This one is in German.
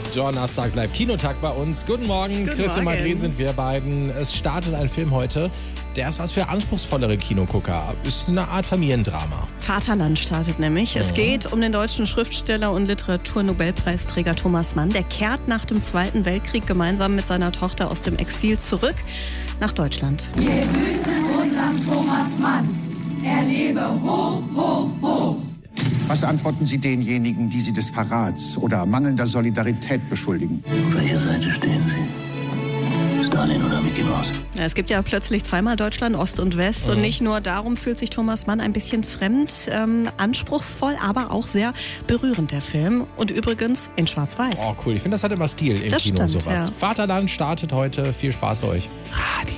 Donnerstag bleibt Kinotag bei uns. Guten Morgen, Chris und Madeleine sind wir beiden. Es startet ein Film heute, der ist was für anspruchsvollere Kinogucker. Ist eine Art Familiendrama. Vaterland startet nämlich. Es geht um den deutschen Schriftsteller und Literaturnobelpreisträger Thomas Mann. Der kehrt nach dem Zweiten Weltkrieg gemeinsam mit seiner Tochter aus dem Exil zurück nach Deutschland. Wir grüßen unseren Thomas Mann. Er lebe hoch, hoch, hoch. Was antworten Sie denjenigen, die Sie des Verrats oder mangelnder Solidarität beschuldigen? Auf welcher Seite stehen Sie? Stalin oder Mickey Mouse? Ja, es gibt ja plötzlich zweimal Deutschland, Ost und West. Und nicht nur darum fühlt sich Thomas Mann ein bisschen fremd, anspruchsvoll, aber auch sehr berührend, der Film. Und übrigens in Schwarz-Weiß. Oh, cool. Ich finde, das hat immer Stil im Kino, stimmt, sowas. Ja. Vaterland startet heute. Viel Spaß euch. Radio.